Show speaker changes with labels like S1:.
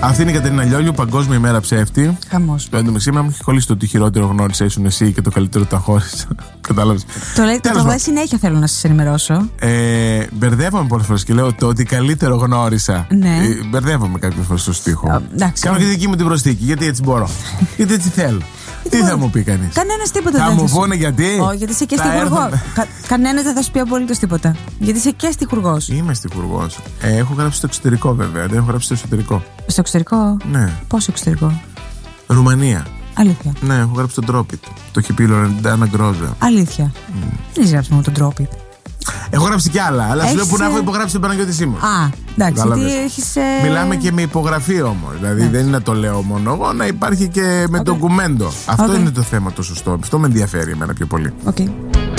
S1: Αυτή είναι η Κατερίνα Λιόλιου, Παγκόσμια ημέρα ψεύτη.
S2: Χαμός.
S1: Το έντομο σήμερα μου έχει κολλήσει το ότι χειρότερο γνώρισα ήσουν εσύ και το καλύτερο τα χώρισα. Κατάλαβες.
S2: Το λέτε το συνέχεια, θέλω να σας ενημερώσω.
S1: Μπερδεύομαι πολλές φορές και λέω το ότι καλύτερο γνώρισα.
S2: Ναι.
S1: Μπερδεύομαι κάποιες φορές στο στίχο. Κάνω και τη δική μου την προσθήκη, γιατί έτσι μπορώ. Γιατί έτσι θέλω. Τι θα μου πει κανείς?
S2: Κανένας τίποτα δεν
S1: θα μου πούνε γιατί.
S2: Όχι, γιατί είσαι και στιχουργός. Κανένας δεν θα σου πει απολύτως τίποτα. Γιατί είσαι και στιχουργός.
S1: Είμαι στιχουργός. Έχω γράψει στο εξωτερικό βέβαια. Δεν έχω γράψει στο εσωτερικό.
S2: Στο εξωτερικό?
S1: Ναι.
S2: Πόσο εξωτερικό?
S1: Ρουμανία.
S2: Αλήθεια?
S1: Ναι, έχω γράψει τον Drop It. Το έχει πει η Λορεντάνα Γκρόζα.
S2: Αλήθεια? Δεν έχει γράψει μόνο τον Drop It.
S1: Έχω γράψει κι άλλα, αλλά σου λέω που να έχω υπογράψει τον Παναγιώτη Σίμων.
S2: Α, εντάξει. Γιατί έχεις,
S1: Μιλάμε και με υπογραφή όμως. Δηλαδή δεν είναι να το λέω μόνο εγώ, να υπάρχει και με ντοκουμέντο. Αυτό είναι το θέμα το σωστό. Αυτό με ενδιαφέρει εμένα πιο πολύ.